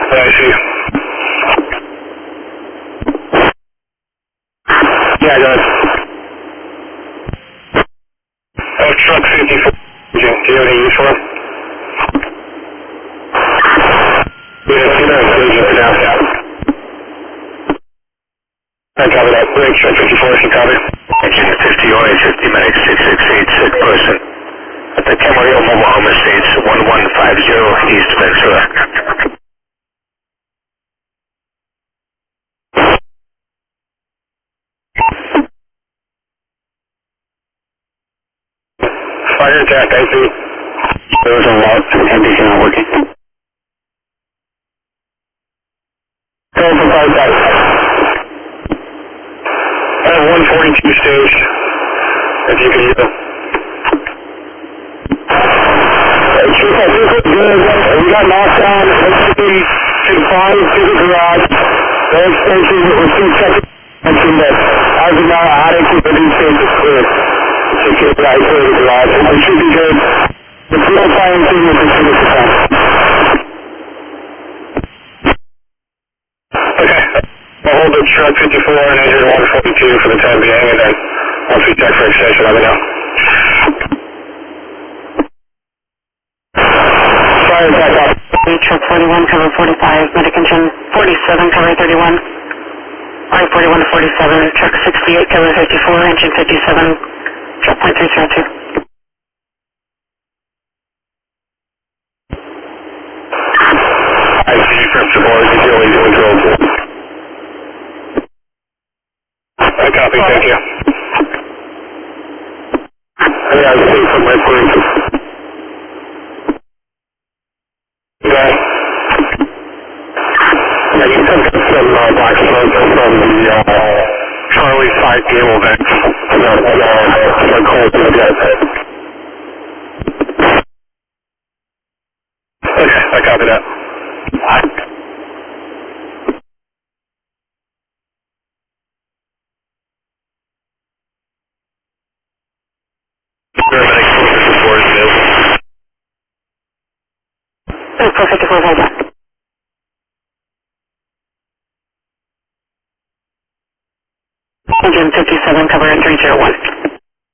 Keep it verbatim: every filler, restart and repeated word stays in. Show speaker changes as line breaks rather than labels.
I see. Yeah, it does. Oh, truck fifty-four. Do you have any use for him? Yeah, two nine station for now. I cover that. Bridge, truck fifty-four, you cover.
Engine fifty O A fifty Medic six six eight, sick person. At the Camarillo Mobile Home Estates, one one five zero East Ventura.
Fire attack, I see.
There was a lot of M D C not working.
Going for fire attack. I have one forty-two stage. If you can use it. Chief, I think we're good. We got knocked down. Let's be confined to the garage. No extensions. It was two seconds. Mentioned that as of now, attic with the new stage is clear. Secure the isolated garage. We should be good. The fuel fire team will continue to come. Okay. I'll hold the truck fifty-four and engine one forty-two for the time being, and then once we check for extension, let me know. Fire attack off.
Truck forty-one, cover forty-five, medic engine forty-seven, cover thirty-one. I forty-one to forty-seven, truck sixty-eight, cover fifty-four, engine fifty-seven, drop point three zero two.
I see you from support, the Joey doing twelve. I copy, thank you. Yeah, I see from my point. Okay. Yeah, you took some uh, black smoke from the uh, Charlie side cable vent. Uh, uh, my cold to the jet. Okay, I copy that. Paramedic four fifty-four is available.
four fifty-four, hold on. Engine fifty-seven, cover three zero one.